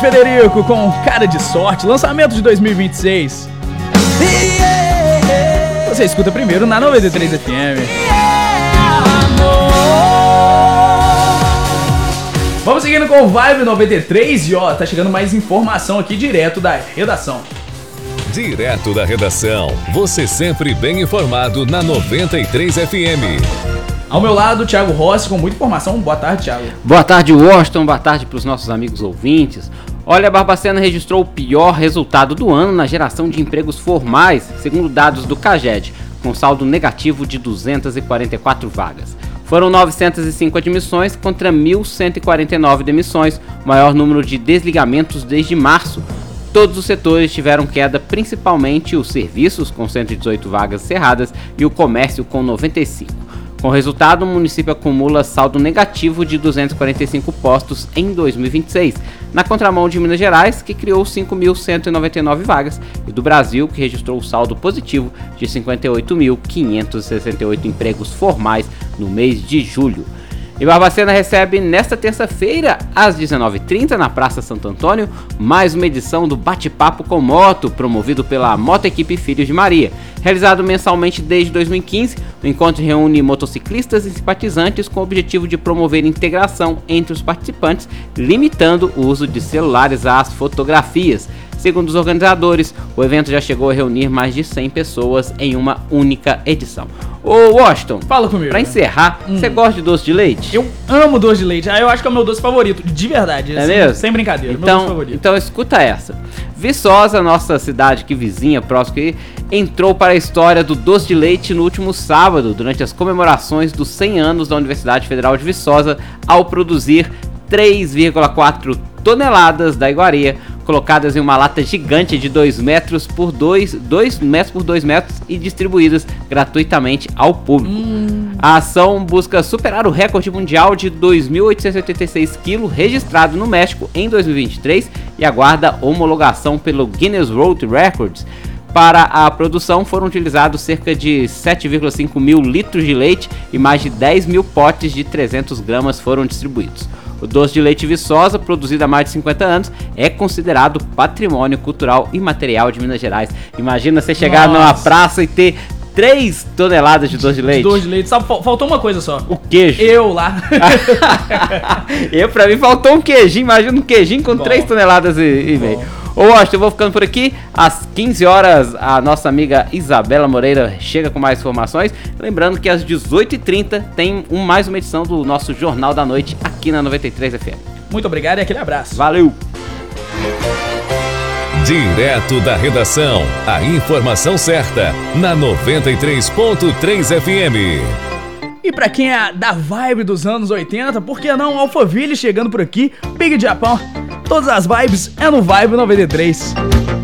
Federico com Cara de Sorte, lançamento de 2026. Você escuta primeiro na 93 FM. Vamos seguindo com o Vibe 93 e ó, tá chegando mais informação aqui direto da redação. Direto da redação, você sempre bem informado na 93 FM. Ao meu lado, o Thiago Rossi com muita informação. Boa tarde, Thiago. Boa tarde, Washington. Boa tarde para os nossos amigos ouvintes. Olha, a Barbacena registrou o pior resultado do ano na geração de empregos formais, segundo dados do CAGED, com saldo negativo de 244 vagas. Foram 905 admissões contra 1.149 demissões, o maior número de desligamentos desde março. Todos os setores tiveram queda, principalmente os serviços, com 118 vagas cerradas, e o comércio, com 95. Com o resultado, o município acumula saldo negativo de 245 postos em 2026, na contramão de Minas Gerais, que criou 5.199 vagas, e do Brasil, que registrou saldo positivo de 58.568 empregos formais no mês de julho. E Barbacena recebe nesta terça-feira, às 19h30, na Praça Santo Antônio, mais uma edição do Bate-Papo com Moto, promovido pela Moto Equipe Filhos de Maria. Realizado mensalmente desde 2015, o encontro reúne motociclistas e simpatizantes com o objetivo de promover integração entre os participantes, limitando o uso de celulares às fotografias. Segundo os organizadores, o evento já chegou a reunir mais de 100 pessoas em uma única edição. Ô Washington, fala comigo. Pra encerrar, você gosta de doce de leite? Eu amo doce de leite. Eu acho que é o meu doce favorito, de verdade. É assim, mesmo? Sem brincadeira, Então, meu doce favorito. Então escuta essa. Viçosa, nossa cidade que vizinha, próximo aqui, entrou para a história do doce de leite no último sábado, durante as comemorações dos 100 anos da Universidade Federal de Viçosa, ao produzir 3,4 toneladas da iguaria, colocadas em uma lata gigante de 2 metros por 2 metros e distribuídas gratuitamente ao público. A ação busca superar o recorde mundial de 2.886 kg registrado no México em 2023 e aguarda homologação pelo Guinness World Records. Para a produção foram utilizados cerca de 7,5 mil litros de leite e mais de 10 mil potes de 300 gramas foram distribuídos. O doce de leite Viçosa, produzido há mais de 50 anos, é considerado patrimônio cultural e material de Minas Gerais. Imagina você chegar numa praça e ter 3 toneladas de doce de leite. Doce de leite. Sabe, faltou uma coisa só. O queijo. Eu lá. Pra mim faltou um queijinho. Imagina um queijinho com 3 toneladas e meio. Ô Washington, eu vou ficando por aqui. Às 15 horas, a nossa amiga Isabela Moreira chega com mais informações. Lembrando que às 18h30 tem mais uma edição do nosso Jornal da Noite aqui na 93 FM. Muito obrigado e aquele abraço. Valeu! Direto da redação, a informação certa na 93.3 FM. E pra quem é da vibe dos anos 80, por que não Alphaville chegando por aqui, Big Japão. Todas as vibes é no Vibe 93.